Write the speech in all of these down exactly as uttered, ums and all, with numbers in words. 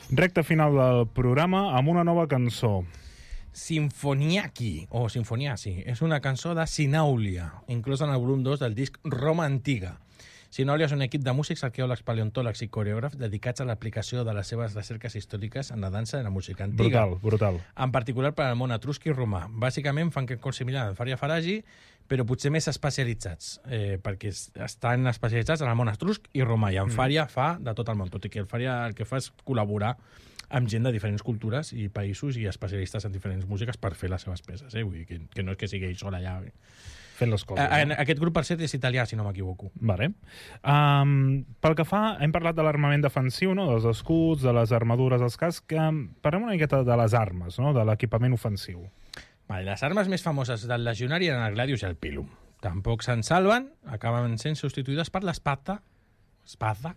Recta final del programa amb una nova cançó. Sinfoniaki, o Sinfoniasi, és una cançó de Sinaulia, inclosa en el volum dos del disc Roma Antiga. Sinaulia és un equip de músics, arqueòlegs, paleontòlegs i coreògrafs dedicats a l'aplicació de les seves recerques històriques en la dansa i la música antiga. Brutal, brutal. En particular per al món etrusc i romà. Bàsicament fan quelcom similar al Faria Faragi, però potser més especialitzats, eh, perquè estan especialitzats en el món etrusc i romà, i en mm. Faria fa de tot el món, tot i que el Faria el que fa és col·laborar amb gent de diferents cultures i països i especialistes en diferents músiques per fer les seves peces, eh? Vull dir que, que no és que sigui ell sol allà fent les coses. Eh, no? Aquest grup, per cert, és italià, si no m'equivoco. Vale. Um, pel que fa, hem parlat de l'armament defensiu, no? Dels escuts, de les armadures, dels cascs, que parlem una miqueta de les armes, no? De l'equipament ofensiu. Vale, les armes més famoses del legionari eren el gladius i el pilum. Tampoc se'n salven, acaben sent substituïdes per l'espada, espada,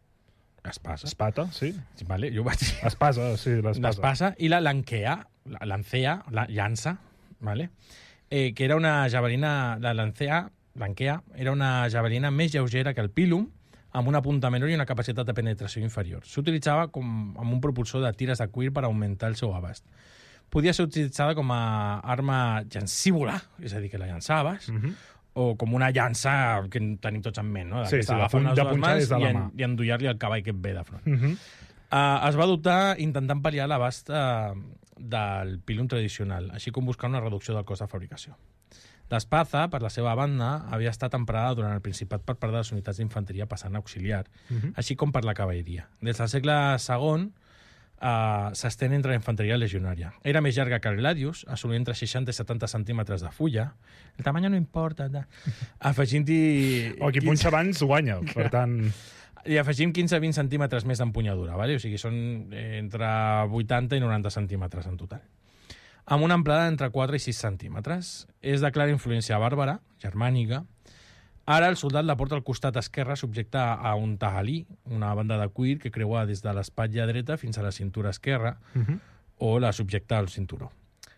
espasa. Espata, sí. Vale, jo ho vaig dir. Espasa, sí, l'espasa. L'espasa i la lankea, la lancea, la llança, vale? Eh, que era una javelina, la lancea, lankea, era una javelina més lleugera que el pilum, amb una punta menor i una capacitat de penetració inferior. S'utilitzava com amb un propulsor de tires de cuir per augmentar el seu abast. Podia ser utilitzada com a arma llancívola, és a dir, que la llançaves, uh-huh. o com una llança que tenim tots en ment, no? Sí, sí, de, punt, de punxar des de la mà. I, i endollar-li el cavall que et ve de front. Uh-huh. Uh, es va adoptar intentant pal·liar l'abast uh, del pilum tradicional, així com buscar una reducció del cost de fabricació. L'espaza, per la seva banda, havia estat emprada durant el Principat per part de les unitats d'infanteria passant a auxiliar, uh-huh. així com per la cavalleria. Des del segle segon uh, s'estén entre la infanteria legionària. Era més llarga que el gladius, assolint entre seixanta i setanta centímetres de fulla. El tamany no importa. Da. Afegint-hi... O qui punxa abans guanya, per tant... I afegim quinze a vint centímetres més d'empunyadura, vale? O sigui, són entre vuitanta i noranta centímetres en total. Amb una amplada entre quatre i sis centímetres. És de clara influència bàrbara, germànica. Ara el soldat la porta al costat esquerre subjecte a un tahalí, una banda de cuir que creua des de l'espatlla dreta fins a la cintura esquerra, uh-huh. o la subjecta al cinturó.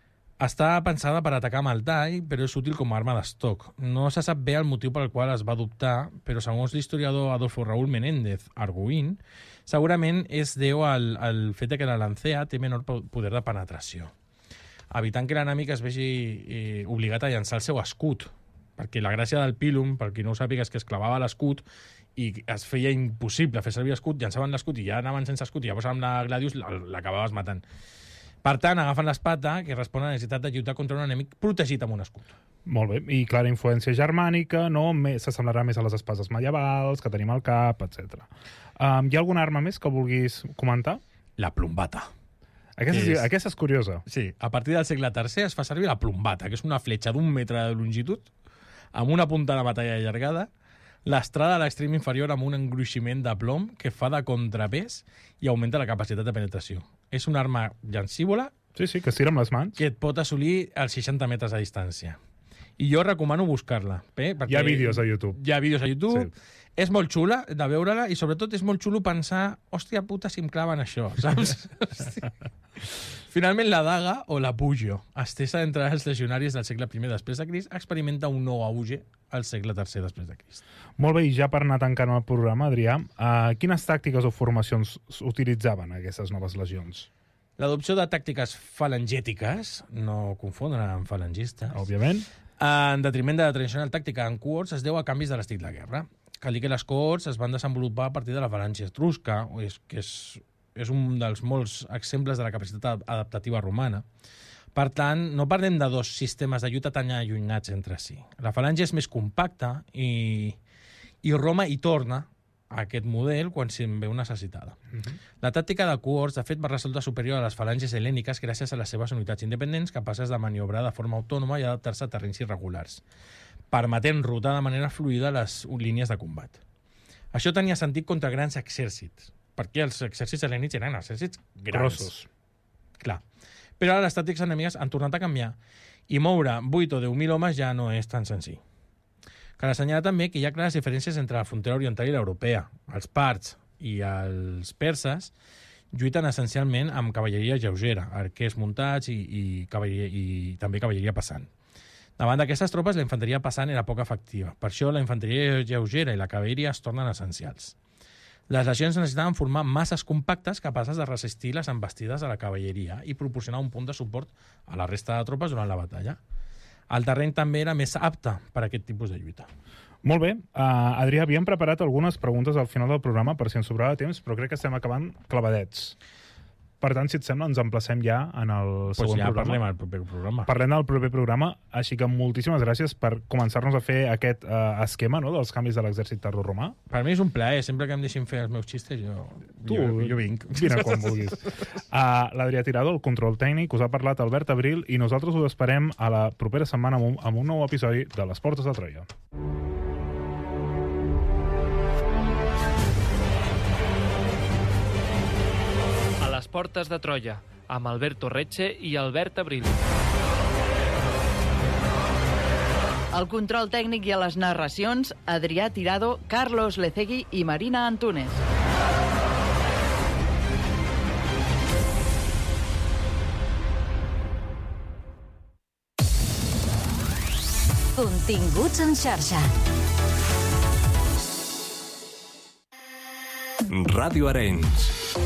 Està pensada per atacar amb el tall, però és útil com a arma d'estoc. No se sap bé el motiu pel qual es va adoptar, però segons l'historiador Adolfo Raúl Menéndez Arguín, segurament és deu al, al fet que la lancea té menor poder de penetració, evitant que l'enemic es vegi eh, obligat a llançar el seu escut, perquè la gràcia del pilum, per qui no ho sàpiga, és que es clavava l'escut i es feia impossible fer servir l'escut, llançaven l'escut i ja anaven sense escut, i llavors amb la gladius l'acabaves matant. Per tant, agafen l'espata, que respon a la necessitat de lluitar contra un enemic protegit amb un escut. Molt bé, i clara influència germànica, no? S'assemblarà més a les espases medievals, que tenim al cap, etcètera. Um, hi ha alguna arma més que vulguis comentar? La plombata. Aquesta és, és... aquesta és curiosa. Sí, a partir del segle tercer es fa servir la plombata, que és una fletxa d'un metre de longitud, amb una punta de batalla allargada, l'estrada a l'extrem inferior amb un engruiximent de plom que fa de contrapès i augmenta la capacitat de penetració. És una arma llancívola sí, sí, que es tira amb les mans, que et pot assolir els seixanta metres de distància. I jo recomano buscar-la. Bé, hi ha vídeos a YouTube. Hi ha vídeos a YouTube. Sí. És molt xula de veure-la i sobretot és molt xulo pensar hòstia puta si em claven això, saps? Finalment la daga, o la pujo, estesa entre els legionaris del segle primer després de Crist, experimenta un nou auge al segle tercer després de Crist. Molt bé, i ja per anar tancant el programa, Adrià, uh, quines tàctiques o formacions utilitzaven aquestes noves legions? L'adopció de tàctiques falangètiques, no confondre amb falangistes, òbviament, en detriment de la tradicional tàctica en cohorts, es deu a canvis de l'estil de guerra. Cal dir que les cohorts es van desenvolupar a partir de la falange etrusca, que és, és un dels molts exemples de la capacitat adaptativa romana. Per tant, no parlem de dos sistemes de lluita tan allunyats entre si. La falange és més compacta i, i Roma hi torna a aquest model quan se'n veu necessitada. Uh-huh. La tàctica de cohorts, de fet, va resultar superior a les falanges hel·lèniques gràcies a les seves unitats independents capaces de maniobrar de forma autònoma i adaptar-se a terrenys irregulars, permetent rotar de manera fluida les línies de combat. Això tenia sentit contra grans exèrcits, perquè els exèrcits hel·lènics eren exèrcits grans. Grossos. Clar. Però ara les tàctiques enemigues han tornat a canviar i moure vuit o deu mil homes ja no és tan senzill. Cal assenyalar també que hi ha clares diferències entre la frontera oriental i l'europea. Els parts i els perses lluiten essencialment amb cavalleria lleugera, arquers muntats i, i, cavalleria, i també cavalleria passant. Davant d'aquestes tropes, la infanteria passant era poc efectiva. Per això, la infanteria lleugera i la cavalleria es tornen essencials. Les legions necessitaven formar masses compactes capaces de resistir les embestides de la cavalleria i proporcionar un punt de suport a la resta de tropes durant la batalla. El terreny també era més apte per a aquest tipus de lluita. Molt bé. Uh, Adrià, havíem preparat algunes preguntes al final del programa per si ens sobrava temps, però crec que estem acabant clavadets. Per tant, si et sembla, ens emplacem ja en el Pues següent ja programa. parlem al proper programa. Parlem del proper programa, així que moltíssimes gràcies per començar-nos a fer aquest uh, esquema, no?, dels canvis de l'exèrcit tardoromà. Per mi és un plaer, sempre que em deixin fer els meus xistes, jo, Tu, jo, jo vinc. Vine quan vulguis. Uh, L'Adrià Tirado, el control tècnic, us ha parlat Albert Abril i nosaltres us esperem a la propera setmana amb un, amb un nou episodi de Les Portes de Troia. A les Portes de Troia, amb Alberto Retxe i Albert Abril. El control tècnic i a les narracions, Adrià Tirado, Carlos Lecegui i Marina Antunes. Continguts en xarxa. Ràdio Arenys.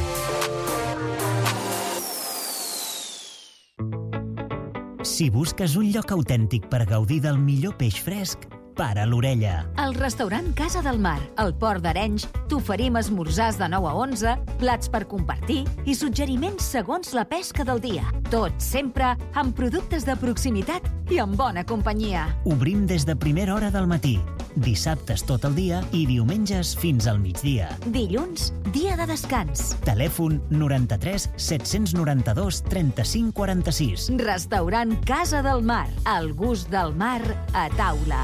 Si busques un lloc autèntic per gaudir del millor peix fresc, para l'orella. Al restaurant Casa del Mar, al Port d'Arenys, t'oferim esmorzars de nou a onze, plats per compartir i suggeriments segons la pesca del dia. Tot sempre amb productes de proximitat i amb bona companyia. Obrim des de primera hora del matí, dissabtes tot el dia i diumenges fins al migdia. Dilluns, dia de descans. Telèfon noranta-tres set-cents noranta-dos trenta-cinc quaranta-sis. Restaurant Casa del Mar, el gust del mar a taula.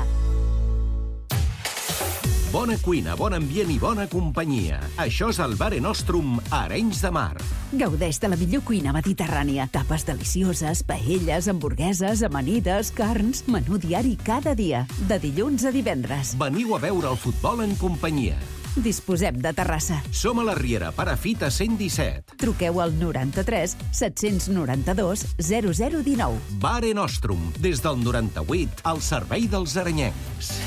Bona cuina, bon ambient i bona companyia. Això és el Mare Nostrum a Arenys de Mar. Gaudeix de la millor cuina mediterrània. Tapes delicioses, paelles, hamburgueses, amanides, carns... Menú diari cada dia, de dilluns a divendres. Veniu a veure el futbol en companyia. Disposem de terrassa. Som a la Riera, Perafita cent disset. Truqueu al noranta-tres set-cents noranta-dos zero zero dinou. Mare Nostrum, des del noranta-vuit, al servei dels arenyencs.